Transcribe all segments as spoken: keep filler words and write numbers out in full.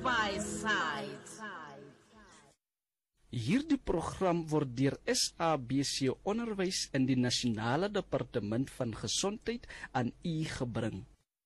by Side. Hierdie program word deur S A B C Onderwys in die Nasionale Departement van Gesondheid aan u gebring.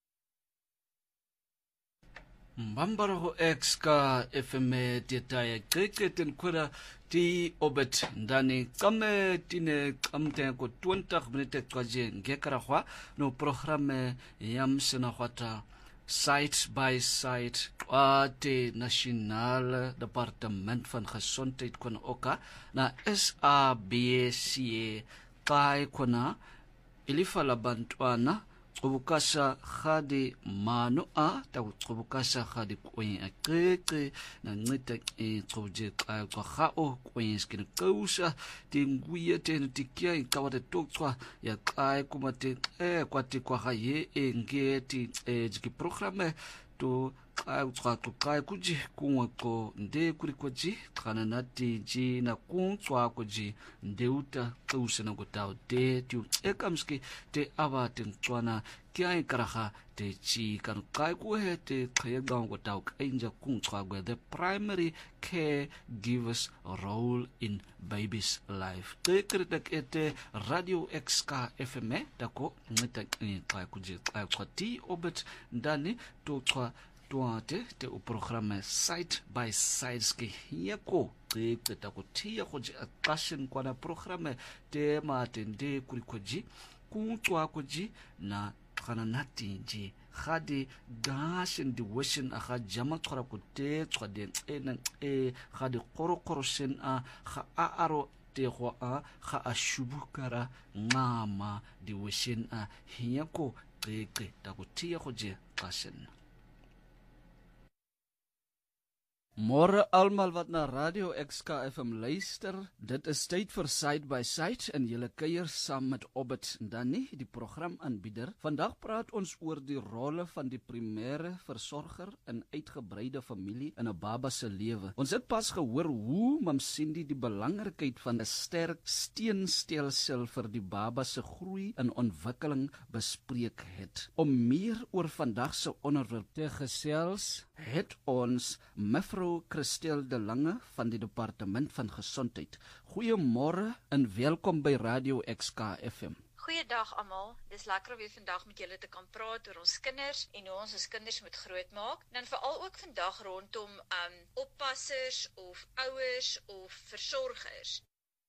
Mbambaro X K F M Titaya Cricket en Kura Ti Obet Ndani Kame Tine Kamte ko twintig minute kwaje ngekara no programme yam senahwata Side by Side Kwate Nasionale Departement van Gesondheid kon oka na S A B C kai kona ilifala bantwana Kubukasa khadi mano a ta kubukasa khadi kwen akeke na ngita e tsoje kwa khao kwen skin kausa tinguye ten tikia ikawate tokwa ya kai kumate e kwati kwa haye e ngeti e jiki programe to kai kwa kai kuji kunwa ko nde kuri kwaji kana nati ji na kunwa kwaji nde uta kausa na gotao te tu ekamski te abate tswana kia karaha te chi kan kai ku he te khaya gaung gotao kainja kunwa gwe the primary care givers role in baby's life te kritak ete radio X K F M dako ngita kai kuji kai kwati obet ndani to kwa tuate te u programme Side by Side ski yako te te ko tia ko ji akashin kwa na programme te ma tende kuri koji kuntwa koji na kana natinji khadi gashin di wishin aha jama tsara ko te tsade ena e khadi qoro qoro sen a kha aro te ho a kha ashubukara ngama di wishin a hiyako te te ta ko tia ko ji kashin Môre almal wat na Radio X K F M luister, dit is tyd vir Side by Side en julle kuier saam met Obed Ndani, die programaanbieder. Vandag praat ons oor die rolle van die primêre versorger in uitgebreide familie in 'n baba se lewe. Ons het pas gehoor hoe Mam Cindy die belangrikheid van 'n sterk steunstelsel vir die baba se groei en ontwikkeling bespreek het. Om meer oor vandag se onderwerp te gesels, het ons Mevrou Christel de Lange van die Departement van Gesondheid. Goeiemôre en welkom by Radio X K F M. Goeiedag almal. Dis lekker om weer vandag met julle te kan praat oor ons kinders en hoe ons ons kinders moet grootmaak. En dan veral ook vandag rondom um oppassers of ouers of versorgers.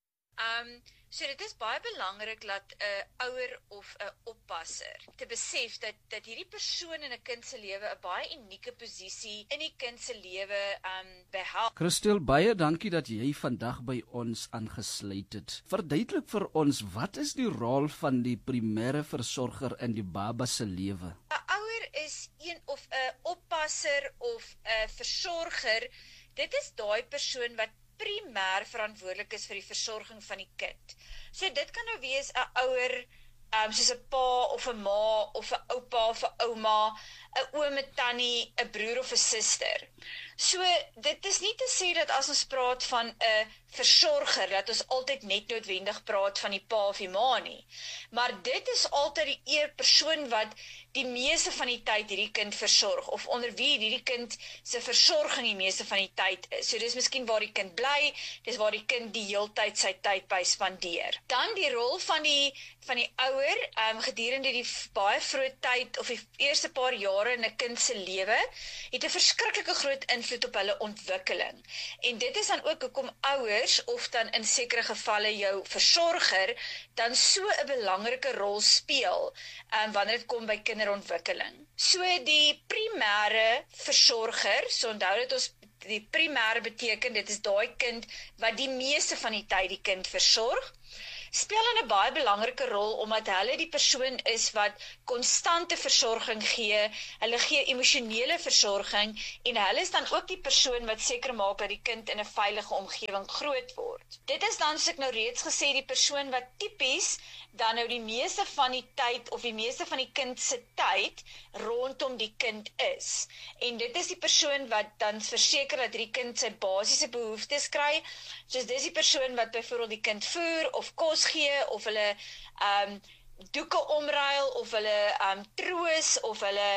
Um, so dit is baie belangrik dat 'n uh, ouer of 'n uh, oppasser te besef dat dat hierdie persoon in 'n kind se lewe 'n baie unieke posisie in die kind se lewe um behou. Christel, baie dankie dat jy vandag by ons aangesluit het. Verduidelik vir ons, wat is die rol van die primêre versorger in die baba se lewe? 'n Ouer is een of 'n oppasser of 'n versorger. Dit is daai persoon wat primêr verantwoordelik is vir die versorging van die kind. So dit kan nou wees 'n ouer, um, soos 'n pa of 'n ma of 'n oupa of 'n ouma, 'n oom, 'n tannie, 'n broer of 'n suster. So dit is nie te sê dat as ons praat van 'n versorger dat ons altyd net noodwendig praat van die pa of die ma nie. Maar dit is altyd die eer persoon wat die meeste van die tyd hierdie kind versorg of onder wie hierdie kind se versorging die meeste van die tyd is. So dis miskien waar die kind bly, dis waar die kind die heeltyd sy tyd by spandeer. Dan die rol van die van die ouer um, gedurende die baie vroeë tyd of die eerste paar jare in 'n kind se lewe het 'n verskriklike groot invloed op hulle ontwikkeling. En dit is dan ook hoekom ouers of dan in sekere gevalle jou versorger dan so 'n belangrike rol speel um, wanneer dit kom by kinderontwikkeling. So die primêre versorger, so onthou dat ons die primêre beteken dit is daai kind wat die meeste van die tyd die kind versorg, speel 'n baie belangrike rol omdat hulle die persoon is wat konstante versorging gee, hulle gee emosionele versorging en hulle is dan ook die persoon wat seker maak dat die kind in 'n veilige omgewing groot word. Dit is dan, soos ek nou reeds gesê, die persoon wat tipies dan nou die meeste van die tyd of die meeste van die kind se tyd rondom die kind is. En dit is die persoon wat dan verseker dat die kind sy basiese behoeftes kry. Soos dis die persoon wat byvoorbeeld die kind voer of kos gee of hulle um doeke omruil of hulle um troos of hulle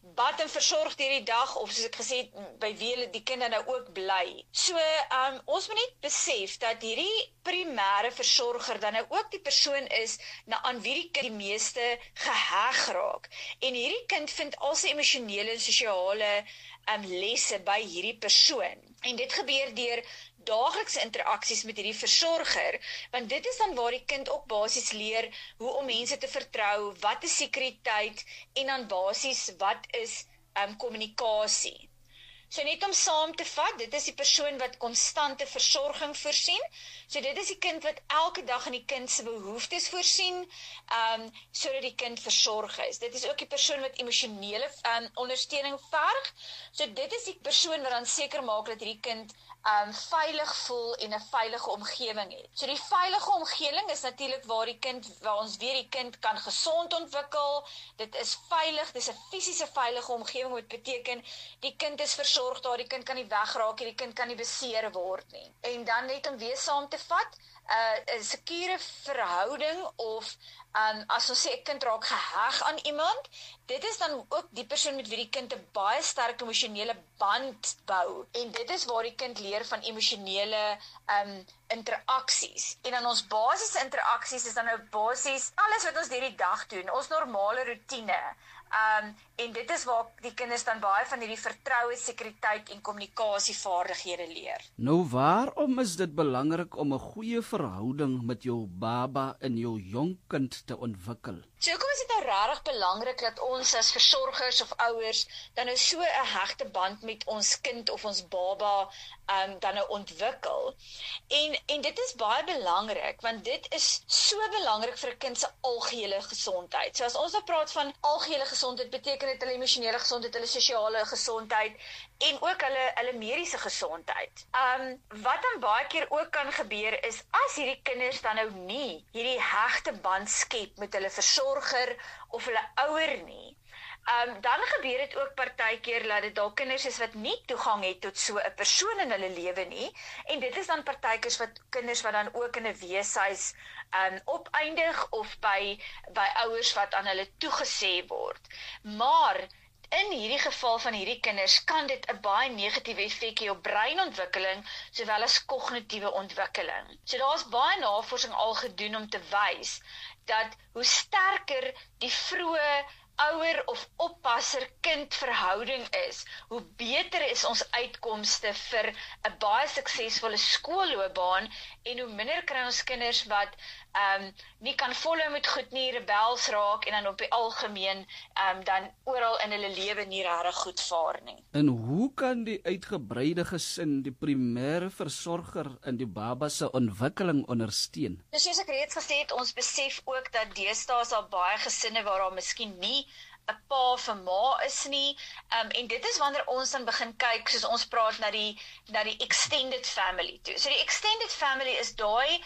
bad en versorg deur die dag, of soos ek gesê het, by wie hulle die kind dan nou ook bly. So, um, ons moet net besef dat hierdie primêre versorger dan nou ook die persoon is na aan wie die kind die meeste geheg raak. En hierdie kind vind al sy emosionele en sosiale um, lesse by hierdie persoon. En dit gebeur deur daaglikse interaksies met hierdie versorger, want dit is dan waar die kind ook basies leer hoe om mense te vertrou, wat is sekuriteit en dan basies wat is um, kommunikasie. So net om saam te vat, dit is die persoon wat konstante versorging voorsien. So dit is die kind wat elke dag in die kind se behoeftes voorsien, um, sodat die kind versorg is. Dit is ook die persoon wat emosionele um, ondersteuning verg. So dit is die persoon wat dan seker maak dat hierdie kind um, veilig voel en 'n veilige omgewing het. So die veilige omgewing is natuurlik waar die kind, waar ons weet die kind kan gesond ontwikkel. Dit is veilig, dis 'n fisiese veilige omgewing, wat beteken die kind is versorg daar, die kind kan nie wegraak nie, die kind kan nie beseer word nie. En dan net om weer saam te vat, 'n uh, sekure verhouding of um, as ons sê 'n kind raak geheg aan iemand, dit is dan ook die persoon met wie die kind 'n baie sterk emosionele band bou. En dit is waar die kind leer van emosionele um, interaksies. En dan ons basiese interaksies is dan nou basies alles wat ons deur die dag doen, ons normale roetine. Um, en dit is waar die kinders dan baie van hierdie vertroue, sekuriteit en kommunikasievaardighede leer. Nou, waarom is dit belangrik om 'n goeie verhouding met jou baba en jou jong kind te ontwikkel? So hoekom is dit nou regtig belangrik dat ons as versorgers of ouers dan nou so 'n hegte band met ons kind of ons baba um, dan nou ontwikkel? En, en dit is baie belangrik, want dit is so belangrik vir 'n kind se algehele gesondheid. So as ons nou praat van algehele gesondheid, beteken dit hulle emosionele gesondheid, hulle sosiale gesondheid en ook hulle hulle mediese gesondheid. Um wat dan baie keer ook kan gebeur is as hierdie kinders dan nou nie hierdie hegte band skep met hulle versorger of hulle ouer nie. Um, dan gebeur dit ook partykeer dat dit dalk kinders is wat nie toegang het tot so 'n persoon in hulle lewe nie. En dit is dan partykeers wat kinders wat dan ook in 'n weeshuis um, opeindig of by by ouers wat aan hulle toegesê word. Maar in hierdie geval van hierdie kinders kan dit 'n baie negatiewe effek hê op breinontwikkeling sowel as kognitiewe ontwikkeling. So daar's baie navorsing al gedoen om te wys dat hoe sterker die vroeë ouer of oppasser kind verhouding is, hoe beter is ons uitkomste vir 'n baie suksesvolle skoolloopbaan en hoe minder kry ons kinders wat um, nie kan volhou met goed nie, rebels raak en dan op die algemeen um, dan oral in hulle lewe nie regtig goed vaar nie. En hoe kan die uitgebreide gesin die primêre versorger in die baba se ontwikkeling ondersteun? Dus soos ek reeds gesê het, ons besef ook dat deesdae is daar baie gesinne waar daar miskien nie 'n pa vir ma is nie, um, en dit is wanneer ons dan begin kyk, soos ons praat na die na die extended family toe. So die extended family is daai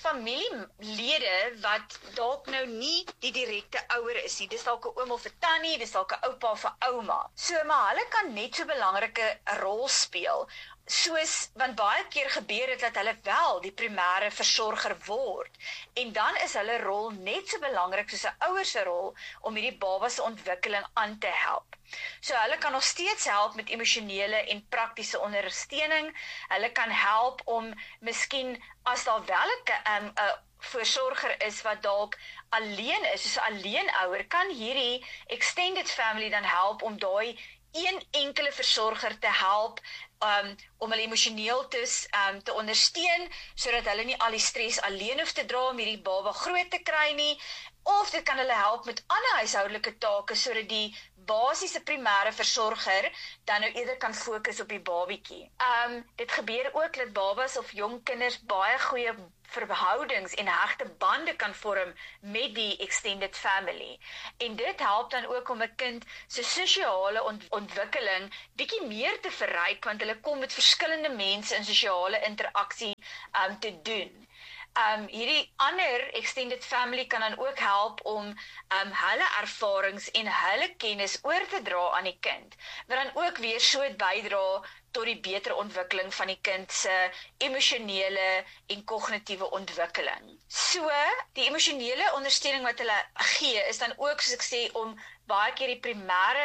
familielede wat dalk nou nie die direkte ouer is nie. Dis dalk 'n oom of 'n tannie, dis dalk 'n oupa of 'n ouma. So maar hulle kan net so 'n belangrike rol speel. Soos, want baie keer gebeur dit dat hulle wel die primêre versorger word. En dan is hulle rol net so belangrik soos 'n ouer se rol om hierdie baba se ontwikkeling aan te help. So hulle kan nog steeds help met emosionele en praktiese ondersteuning. Hulle kan help om miskien as daar wel 'n 'n versorger is wat dalk alleen is, soos 'n alleenouer, kan hierdie extended family dan help om daai een enkele versorger te help um, om hulle emosioneel te, um, te ondersteun, sodat hulle nie al die stres alleen hoef te dra om hierdie baba groot te kry nie, of dit kan hulle help met ander huishoudelike take, sodat die basiese primêre versorger dan nou eerder kan fokus op die babietjie. Um, dit gebeur ook dat babas of jong kinders baie goeie verhoudings en hegte bande kan vorm met die extended family. En dit help dan ook om 'n kind se sosiale ont ontwikkeling bietjie meer te verryk, want hulle kom met verskillende mense in sosiale interaksie um, te doen. Um, hierdie ander extended family kan dan ook help om um, hulle ervarings en hulle kennis oor te dra aan die kind, wat dan ook weer so bydra tot die beter ontwikkeling van die kind se emosionele en kognitiewe ontwikkeling. So, die emosionele ondersteuning wat hulle gee, is dan ook, soos ek sê, om baie keer die primêre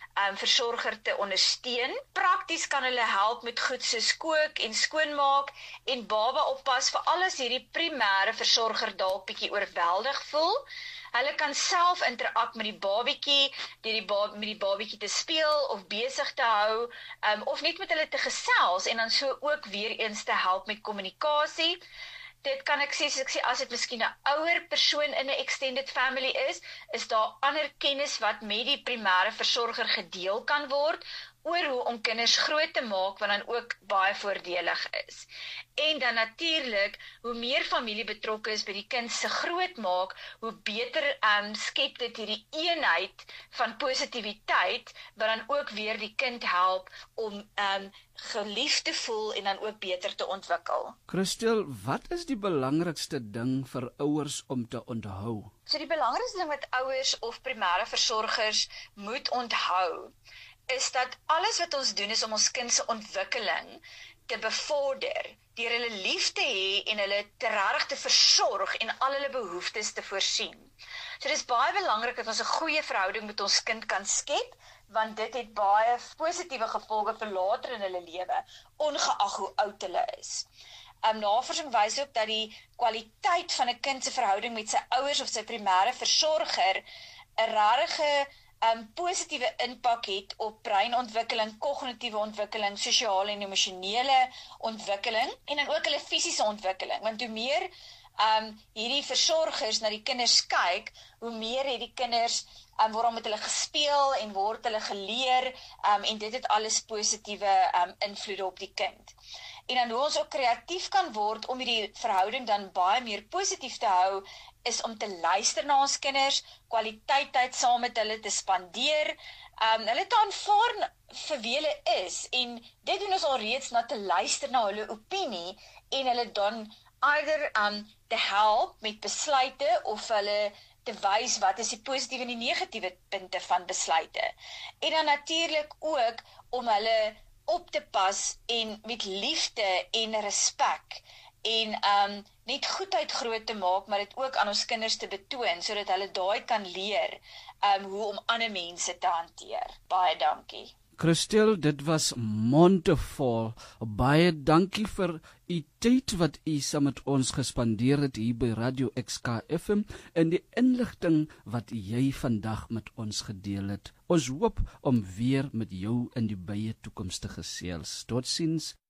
um, versorger te ondersteun. Prakties kan hulle help met goed soos kook en skoonmaak en baba oppas, veral as hierdie primêre versorger dalk bietjie oorweldig voel. Hulle kan self interak met die babietjie, deur die ba met die babietjie te speel of besig te hou, um, of net met hulle te gesels en dan so ook weer eens te help met kommunikasie. Dit kan ek sê, soos ek sê, as dit miskien 'n ouer persoon in 'n extended family is, is daar ander kennis wat met die primêre versorger gedeel kan word oor hoe om kinders groot te maak, wat dan ook baie voordelig is. En dan natuurlik, hoe meer familie betrokke is by die kind se grootmaak, hoe beter um, skep dit hierdie eenheid van positiwiteit, wat dan ook weer die kind help om um, geliefd te voel en dan ook beter te ontwikkel. Christel, wat is die belangrikste ding vir ouers om te onthou? So die belangrikste ding wat ouers of primêre versorgers moet onthou, is dat alles wat ons doen is om ons kind se ontwikkeling te bevorder, deur hulle lief te hê en hulle te regtig te versorg en al hulle behoeftes te voorsien. So dis baie belangrik dat ons 'n goeie verhouding met ons kind kan skep, want dit het baie positiewe gevolge vir later in hulle lewe, ongeag hoe oud hulle is. Um, navorsing wys ook dat die kwaliteit van 'n kind se verhouding met sy ouers of sy primêre versorger 'n regte Um, positiewe impak het op breinontwikkeling, kognitiewe ontwikkeling, sosiale en emosionele ontwikkeling en dan ook hulle fisiese ontwikkeling. Want hoe meer um, hierdie versorgers na die kinders kyk, hoe meer het die kinders um, word met hulle gespeel en word hulle geleer um, en dit het alles positiewe um, invloede op die kind. En dan hoe ons ook kreatief kan word om hierdie verhouding dan baie meer positief te hou, is om te luister na ons kinders, kwaliteit tyd saam met hulle te spandeer, um, hulle te aanvaar vir wie hulle is, en dit doen ons al reeds na te luister na hulle opinie, en hulle dan either um, te help met besluite, of hulle te wys wat is die positiewe en die negatiewe punte van besluite. En dan natuurlik ook om hulle op te pas en met liefde en respek en um, net goedheid groot te maak, maar dit ook aan ons kinders te betoon, sodat hulle daai kan leer um, hoe om ander mense te hanteer. Baie dankie. Christel, dit was mondevol. Baie dankie vir u tyd wat u saam met ons gespandeer het hier by Radio X K F M en die inligting wat jy vandag met ons gedeel het. Ons hoop om weer met jou in die baie toekoms te gesels. Totsiens.